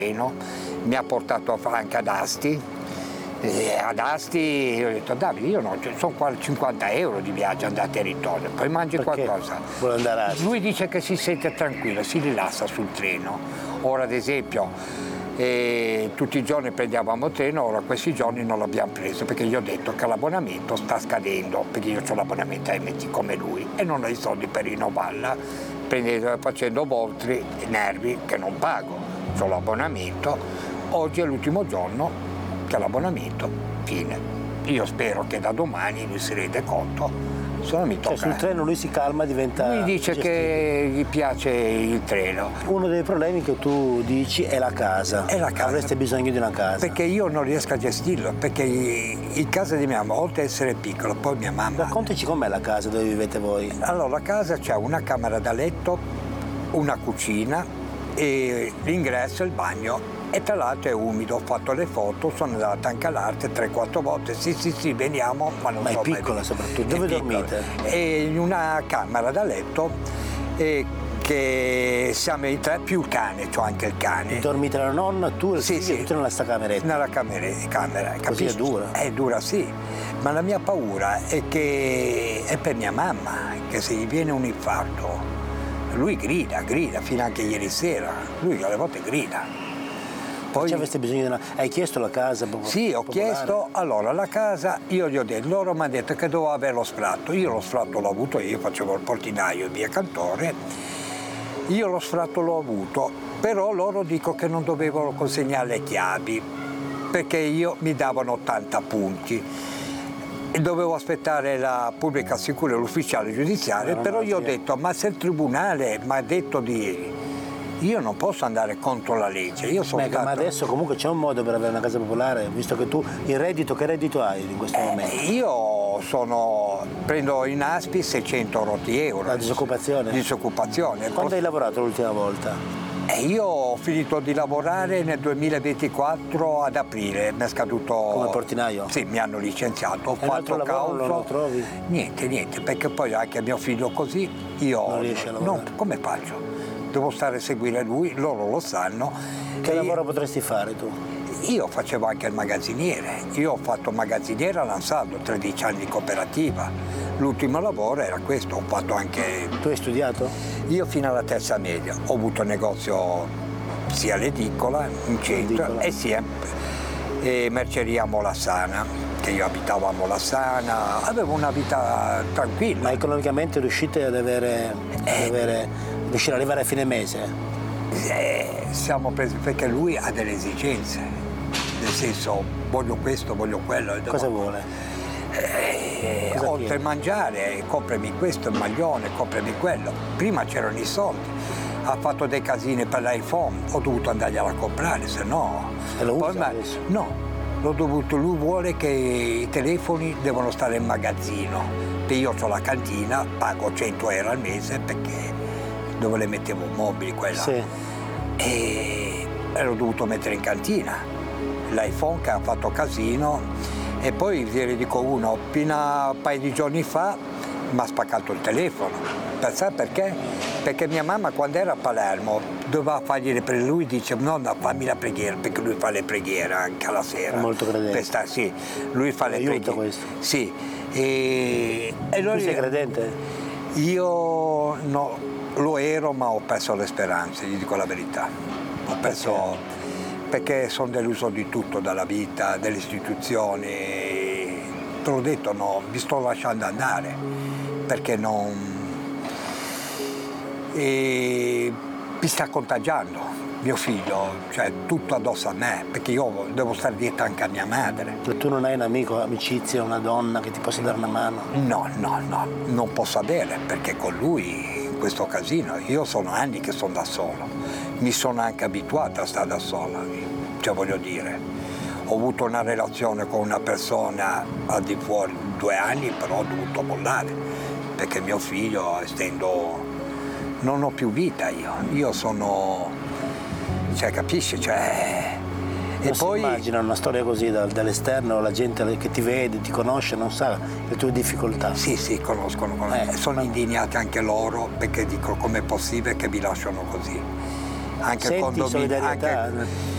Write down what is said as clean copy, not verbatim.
treno, mi ha portato anche ad Asti. E ad Asti ho detto Davide, io no, sono qua 50 euro di viaggio andata e ritorno, poi mangi Perché qualcosa. vuole andare a Asti? Lui dice che si sente tranquillo, si rilassa sul treno. Ora ad esempio tutti i giorni prendevamo il treno, ora questi giorni non l'abbiamo preso perché gli ho detto che l'abbonamento sta scadendo, perché io ho l'abbonamento a MT come lui e non ho i soldi per rinnovarla, facendo voltri nervi che non pago, ho l'abbonamento, oggi è l'ultimo giorno che l'abbonamento fine. Io spero che da domani lui si rende conto, se no mi tocca. Sul treno lui si calma, diventa. Lui dice gestibile. che gli piace il treno. Uno dei problemi che tu dici è la casa. È la casa. Avreste bisogno di una casa. Perché io non riesco a gestirlo, perché in casa di mia mamma, oltre ad essere piccolo, poi mia mamma. Raccontaci com'è la casa dove vivete voi. Allora, la casa c'ha una camera da letto, una cucina e l'ingresso e il bagno. E tra l'altro è umido, ho fatto le foto, sono andato anche all'arte 3-4 volte, sì, veniamo, ma non Ma so è piccola mai. soprattutto, dove dormite? E in una camera da letto che siamo in tre più il cane, c'ho anche il cane. Dormite la nonna, tu e il Sì, figlio, tutti nella sta cameretta. Nella camera, Così capisci? è dura? È dura, sì, ma la mia paura è che è per mia mamma, che se gli viene un infarto, lui grida, fino anche ieri sera, lui alle volte grida. Poi Ci avreste bisogno di una. Hai chiesto la casa? Sì, ho popolare? chiesto, allora la casa, io gli ho detto, loro mi hanno detto che dovevo avere lo sfratto, io lo sfratto l'ho avuto, io facevo il portinaio in via Cantore, io lo sfratto l'ho avuto, però loro dico che non dovevano consegnare le chiavi, perché io mi davano 80 punti. E dovevo aspettare la pubblica sicura, l'ufficiale giudiziario, però io ho detto, ma se il tribunale mi ha detto di. Io non posso andare contro la legge. Io sono Ma adesso comunque c'è un modo per avere una casa popolare, visto che tu il reddito, che reddito hai in questo momento? Io prendo in ASPI 600 euro. La disoccupazione? Disoccupazione. Quando hai lavorato l'ultima volta? Io ho finito di lavorare nel 2024 ad aprile, mi è scaduto. Come portinaio? Sì, mi hanno licenziato, ho E un altro fatto lavoro causa. non lo trovi? Niente, perché poi anche mio figlio così, io. Non riesci a lavorare? No, come faccio? Devo stare a seguire lui, loro lo sanno. Che lavoro potresti fare tu? Io facevo anche il magazziniere, io ho fatto magazziniere all'Ansaldo, 13 anni di cooperativa. L'ultimo lavoro era questo, ho fatto anche. Tu hai studiato? Io fino alla terza media, ho avuto un negozio sia all'edicola, in centro, e sia merceria a Molassana, che io abitavo a Molassana, avevo una vita tranquilla. Ma economicamente riuscite ad riuscire ad arrivare a fine mese? Siamo presi perché lui ha delle esigenze, nel senso voglio questo, voglio quello. Cosa vuole? Oltre a mangiare, comprami questo, il maglione, comprami quello. Prima c'erano i soldi, ha fatto dei casini per l'iPhone, ho dovuto andargliela a comprare, se no. E lo usa adesso? No, l'ho dovuto, lui vuole che i telefoni devono stare in magazzino, che io ho la cantina, pago 100 euro al mese perché dove le mettevo mobili quella. Sì. E l'ho dovuto mettere in cantina. L'iPhone che ha fatto casino e poi vi dico uno, fino a un paio di giorni fa mi ha spaccato il telefono. Sai perché? Perché mia mamma quando era a Palermo doveva fargli le preghiere, lui dice nonna fammi la preghiera, perché lui fa le preghiere anche alla sera. È molto credente. Sì, lui fa le aiuta preghiere. Questo. Sì. E tu sei credente? Io no, lo ero ma ho perso le speranze, gli dico la verità. Ho perso perché sono deluso di tutto, dalla vita, delle istituzioni. Te l'ho detto, no, mi sto lasciando andare perché non. E mi sta contagiando mio figlio, cioè tutto addosso a me, perché io devo stare dietro anche a mia madre. E tu non hai un amico, amicizia, una donna che ti possa dare una mano? No, non posso avere, perché con lui in questo casino, io sono anni che sono da solo, mi sono anche abituato a stare da sola, cioè voglio dire, ho avuto una relazione con una persona al di fuori 2 anni, però ho dovuto mollare, perché mio figlio, essendo, non ho più vita io sono, cioè capisci, cioè. Non E si poi immagina una storia così dall'esterno, la gente che ti vede, ti conosce, non sa le tue difficoltà. Sì, conoscono. Sono indignati anche loro perché dicono com'è possibile che vi lasciano così. Anche Senti condominio, solidarietà?